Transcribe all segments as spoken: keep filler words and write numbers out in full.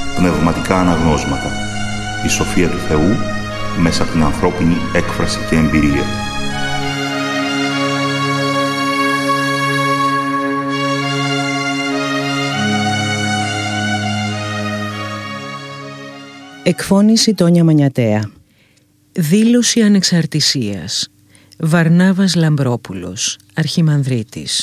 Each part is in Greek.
πνευματικά αναγνώσματα. Η σοφία του Θεού μέσα από την ανθρώπινη έκφραση και εμπειρία. Εκφώνηση Τόνια Μανιατέα. Δήλωση ανεξαρτησίας. Βαρνάβας Λαμπρόπουλος, Αρχιμανδρίτης.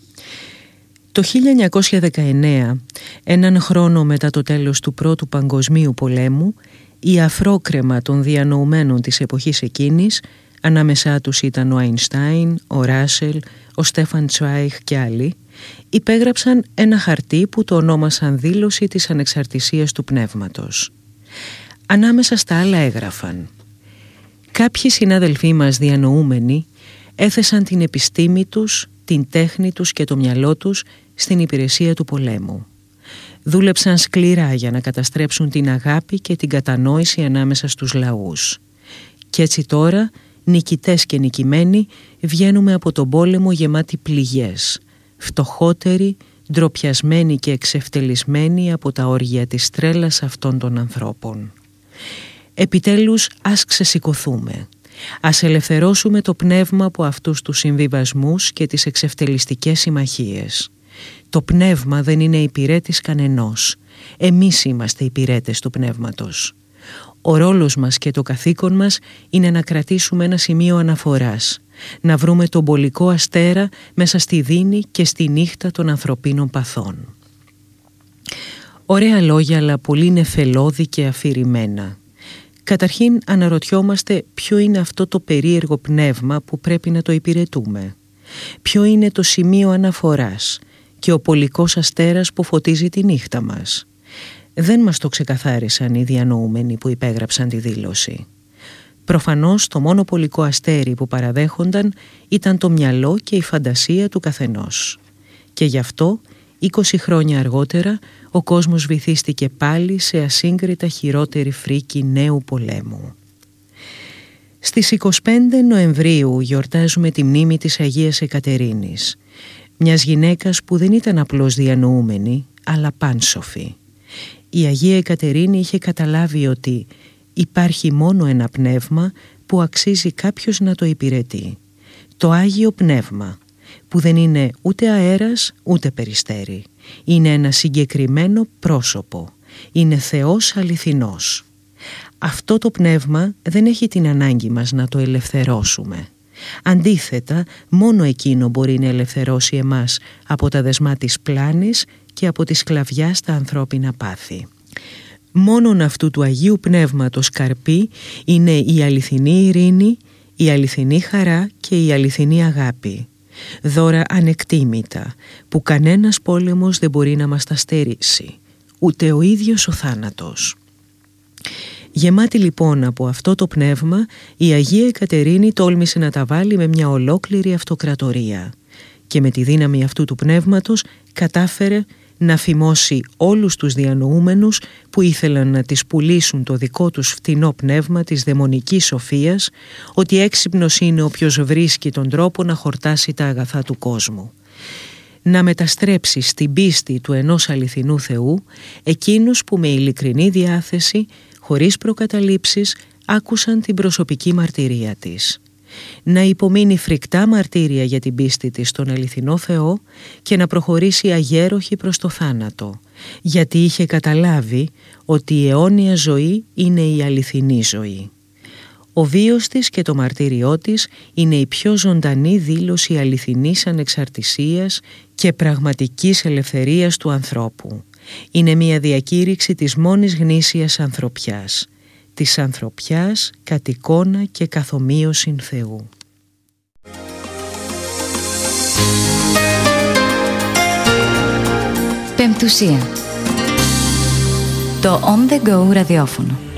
Το χίλια εννιακόσια δεκαεννέα, έναν χρόνο μετά το τέλος του Πρώτου Παγκοσμίου Πολέμου, η αφρόκρεμα των διανοουμένων της εποχής εκείνης, ανάμεσά τους ήταν ο Αϊνστάιν, ο Ράσελ, ο Στέφαν Τσβάιχ και άλλοι, υπέγραψαν ένα χαρτί που το ονόμασαν «Δήλωση της ανεξαρτησίας του πνεύματος». Ανάμεσα στα άλλα έγραφαν: «Κάποιοι συνάδελφοί μας διανοούμενοι έθεσαν την επιστήμη τους, την τέχνη τους και το μυαλό τους στην υπηρεσία του πολέμου. Δούλεψαν σκληρά για να καταστρέψουν την αγάπη και την κατανόηση ανάμεσα στους λαούς. Κι έτσι τώρα, νικητές και νικημένοι, βγαίνουμε από τον πόλεμο γεμάτοι πληγές, φτωχότεροι, ντροπιασμένοι και εξευτελισμένοι από τα όργια της τρέλας αυτών των ανθρώπων. Επιτέλους ας ξεσηκωθούμε. Ας ελευθερώσουμε το πνεύμα από αυτούς τους συμβιβασμούς και τις εξευτελιστικές συμμαχίες. Το πνεύμα δεν είναι υπηρέτης κανενός. Εμείς είμαστε υπηρέτες του πνεύματος. Ο ρόλος μας και το καθήκον μας είναι να κρατήσουμε ένα σημείο αναφοράς, να βρούμε τον πολικό αστέρα μέσα στη δίνη και στη νύχτα των ανθρωπίνων παθών». Ωραία λόγια, αλλά πολύ νεφελώδη και αφηρημένα. Καταρχήν αναρωτιόμαστε ποιο είναι αυτό το περίεργο πνεύμα που πρέπει να το υπηρετούμε. Ποιο είναι το σημείο αναφοράς και ο πολικός αστέρας που φωτίζει τη νύχτα μας. Δεν μας το ξεκαθάρισαν οι διανοούμενοι που υπέγραψαν τη δήλωση. Προφανώς το μόνο πολικό αστέρι που παραδέχονταν ήταν το μυαλό και η φαντασία του καθενός. Και γι' αυτό, είκοσι χρόνια αργότερα, ο κόσμος βυθίστηκε πάλι σε ασύγκριτα χειρότερη φρίκη νέου πολέμου. Στις εικοστή πέμπτη Νοεμβρίου γιορτάζουμε τη μνήμη της Αγίας Εκατερίνης, μιας γυναίκας που δεν ήταν απλώς διανοούμενη, αλλά πάνσοφη. Η Αγία Εκατερίνη είχε καταλάβει ότι υπάρχει μόνο ένα πνεύμα που αξίζει κάποιος να το υπηρετεί. Το Άγιο Πνεύμα, που δεν είναι ούτε αέρας ούτε περιστέρι. Είναι ένα συγκεκριμένο πρόσωπο. Είναι Θεός αληθινός. Αυτό το πνεύμα δεν έχει την ανάγκη μας να το ελευθερώσουμε. Αντίθετα, μόνο εκείνο μπορεί να ελευθερώσει εμάς από τα δεσμά της πλάνης και από τη σκλαβιά στα ανθρώπινα πάθη. Μόνον αυτού του Αγίου Πνεύματος καρπή είναι η αληθινή ειρήνη, η αληθινή χαρά και η αληθινή αγάπη. Δώρα ανεκτήμητα που κανένας πόλεμος δεν μπορεί να μας τα στερήσει, ούτε ο ίδιος ο θάνατος. Γεμάτη λοιπόν από αυτό το πνεύμα, η Αγία Εκατερίνη τόλμησε να τα βάλει με μια ολόκληρη αυτοκρατορία και με τη δύναμη αυτού του πνεύματος κατάφερε να φημώσει όλους τους διανοούμενους που ήθελαν να της πουλήσουν το δικό τους φτηνό πνεύμα της δαιμονικής σοφίας, ότι έξυπνος είναι όποιος βρίσκει τον τρόπο να χορτάσει τα αγαθά του κόσμου. Να μεταστρέψει στην πίστη του ενός αληθινού Θεού εκείνους που με ειλικρινή διάθεση, χωρίς προκαταλήψεις, άκουσαν την προσωπική μαρτυρία της. Να υπομείνει φρικτά μαρτύρια για την πίστη της στον αληθινό Θεό και να προχωρήσει αγέροχη προς το θάνατο, γιατί είχε καταλάβει ότι η αιώνια ζωή είναι η αληθινή ζωή. Ο βίος της και το μαρτύριό της είναι η πιο ζωντανή δήλωση αληθινής ανεξαρτησίας και πραγματικής ελευθερίας του ανθρώπου. Είναι μια διακήρυξη της μόνης γνήσιας ανθρωπιάς, της ανθρωπιάς κατ' εικόνα και καθομοίωσιν Θεού. Πεμπτουσία. Το On The Go ραδιόφωνο.